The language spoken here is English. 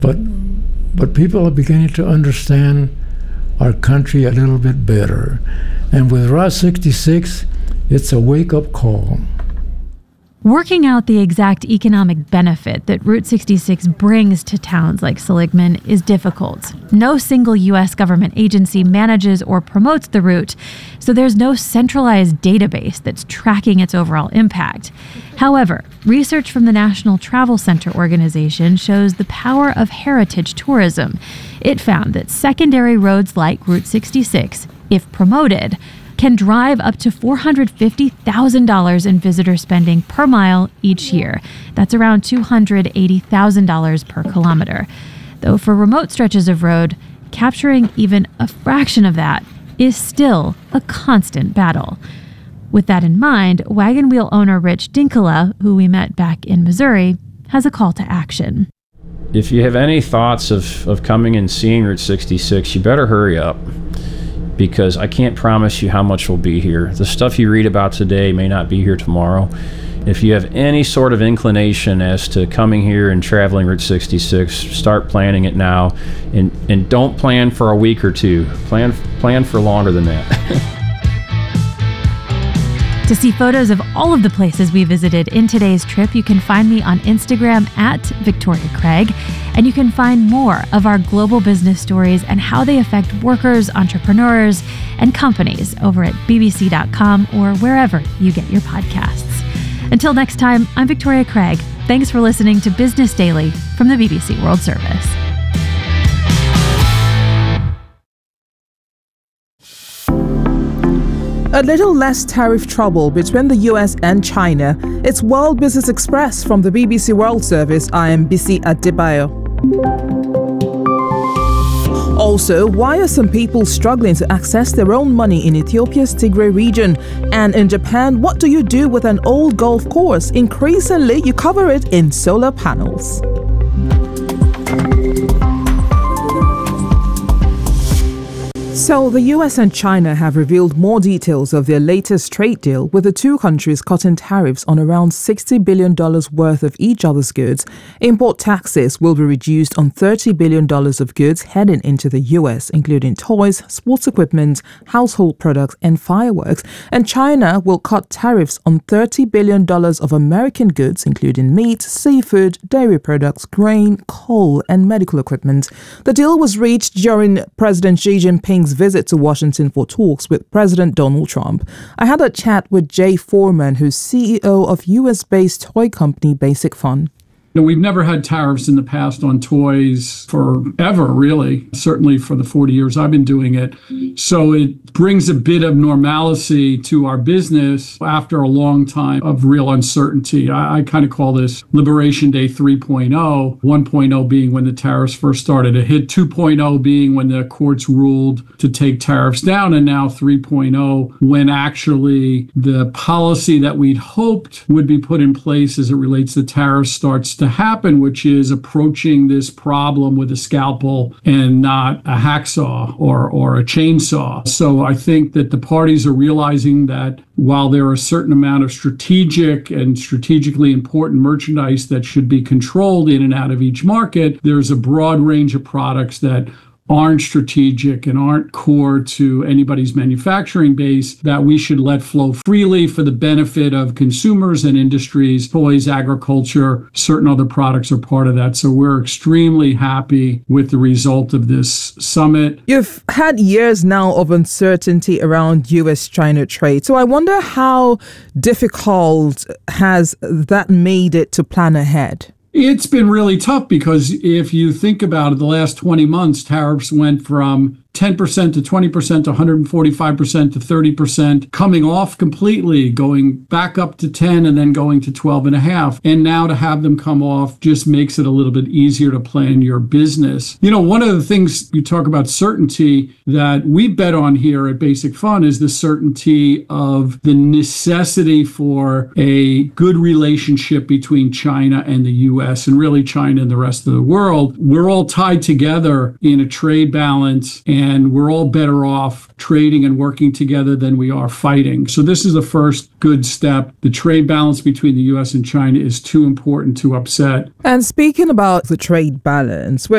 But people are beginning to understand our country a little bit better. And with Route 66, it's a wake-up call. Working out the exact economic benefit that Route 66 brings to towns like Seligman is difficult. No single U.S. government agency manages or promotes the route, so there's no centralized database that's tracking its overall impact. However, research from the National Travel Center organization shows the power of heritage tourism. It found that secondary roads like Route 66, if promoted, can drive up to $450,000 in visitor spending per mile each year. That's around $280,000 per kilometer. Though for remote stretches of road, capturing even a fraction of that is still a constant battle. With that in mind, wagon wheel owner Rich Dinkala, who we met back in Missouri, has a call to action. If you have any thoughts of coming and seeing Route 66, you better hurry up, because I can't promise you how much will be here. The stuff you read about today may not be here tomorrow. If you have any sort of inclination as to coming here and traveling Route 66, start planning it now, and don't plan for a week or two. Plan for longer than that. To see photos of all of the places we visited in today's trip, you can find me on Instagram at Victoria Craig, and you can find more of our global business stories and how they affect workers, entrepreneurs, and companies over at bbc.com or wherever you get your podcasts. Until next time, I'm Victoria Craig. Thanks for listening to Business Daily from the BBC World Service. A little less tariff trouble between the US and China. It's World Business Express from the BBC World Service. I am Bisi Adebayo. Also, why are some people struggling to access their own money in Ethiopia's Tigray region? And in Japan, what do you do with an old golf course? Increasingly, you cover it in Solar Panels. So, the US and China have revealed more details of their latest trade deal, with the two countries cutting tariffs on around $60 billion worth of each other's goods. Import taxes will be reduced on $30 billion of goods heading into the US, including toys, sports equipment, household products, and fireworks. And China will cut tariffs on $30 billion of American goods, including meat, seafood, dairy products, grain, coal, and medical equipment. The deal was reached during President Xi Jinping's visit to Washington for talks with President Donald Trump. I had a chat with Jay Foreman, who's CEO of US-based toy company Basic Fun. We've never had tariffs in the past on toys forever, really, certainly for the 40 years I've been doing it. So it brings a bit of normalcy to our business after a long time of real uncertainty. I kind of call this Liberation Day 3.0, 1.0 being when the tariffs first started to hit, 2.0 being when the courts ruled to take tariffs down, and now 3.0 when actually the policy that we'd hoped would be put in place as it relates to tariffs starts to happen, which is approaching this problem with a scalpel and not a hacksaw or a chainsaw. So I think that the parties are realizing that while there are a certain amount of strategic and strategically important merchandise that should be controlled in and out of each market, there's a broad range of products that aren't strategic and aren't core to anybody's manufacturing base that we should let flow freely for the benefit of consumers and industries. Toys, agriculture, certain other products are part of that. So we're extremely happy with the result of this summit. You've had years now of uncertainty around US-China trade. So I wonder how difficult has that made it to plan ahead? It's been really tough because if you think about it, the last 20 months, tariffs went from 10% to 20% to 145% to 30%, coming off completely, going back up to 10 and then going to 12.5. And now to have them come off just makes it a little bit easier to plan your business. You know, one of the things you talk about certainty that we bet on here at Basic Fun is the certainty of the necessity for a good relationship between China and the US, and really China and the rest of the world. We're all tied together in a trade balance, and and we're all better off trading and working together than we are fighting. So this is the first good step. The trade balance between the U.S. and China is too important to upset. And speaking about the trade balance,